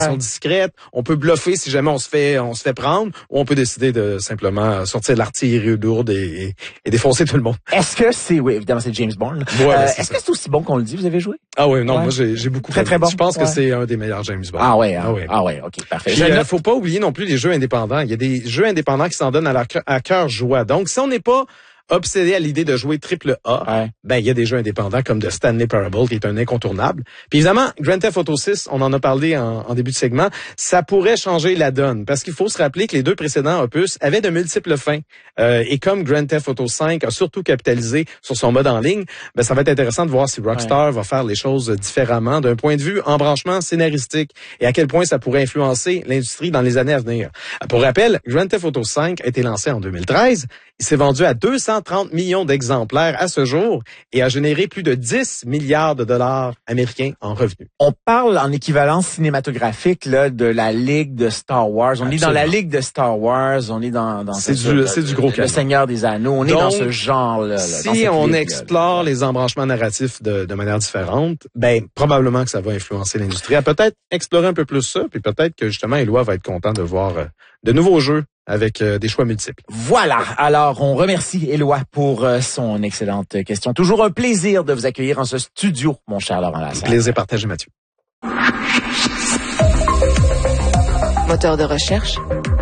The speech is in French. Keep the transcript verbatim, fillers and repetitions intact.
sont discrètes. On peut bluffer si jamais on se fait on se fait prendre, ou on peut décider de simplement sortir de l'artillerie lourde et, et, et défoncer tout le monde. Est-ce que c'est oui évidemment c'est James Bond. Ouais, euh, c'est est-ce ça. que c'est aussi bon qu'on le dit? Vous avez joué? Ah oui, non, ouais. moi j'ai j'ai beaucoup très aimé. très bon. Je pense ouais. que c'est un des meilleurs James Bond. Ah ouais, hein? ah ouais, ah ouais, ok parfait. Il euh, faut pas oublier non plus les jeux indépendants. Il y a des jeux indépendants qui s'en donnent à, la, à cœur joie. Donc si on n'est pas obsédé à l'idée de jouer triple A, ouais. ben il y a des jeux indépendants comme The Stanley Parable qui est un incontournable. Puis évidemment, Grand Theft Auto six, on en a parlé en, en début de segment, ça pourrait changer la donne parce qu'il faut se rappeler que les deux précédents opus avaient de multiples fins. Euh, et comme Grand Theft Auto cinq a surtout capitalisé sur son mode en ligne, ben ça va être intéressant de voir si Rockstar ouais. va faire les choses différemment d'un point de vue embranchement scénaristique et à quel point ça pourrait influencer l'industrie dans les années à venir. Pour rappel, Grand Theft Auto cinq a été lancé en deux mille treize. Il s'est vendu à deux cent trente millions d'exemplaires à ce jour et a généré plus de dix milliards de dollars américains en revenus. On parle en équivalence cinématographique là de la ligue de Star Wars. On Absolument. est dans la ligue de Star Wars. On est dans dans c'est ce, du c'est du gros le, le Seigneur des Anneaux. On Donc, est dans ce genre là. Si on ligue, explore là, les embranchements narratifs de, de manière différente, ben probablement que ça va influencer l'industrie à peut-être explorer un peu plus ça, puis peut-être que justement Éloi va être content de voir euh, de nouveaux jeux avec euh, des choix multiples. Voilà. Alors, on remercie Éloi pour euh, son excellente question. Toujours un plaisir de vous accueillir en ce studio, mon cher Laurent Lassalle. Plaisir partagé, Mathieu. Moteur de recherche,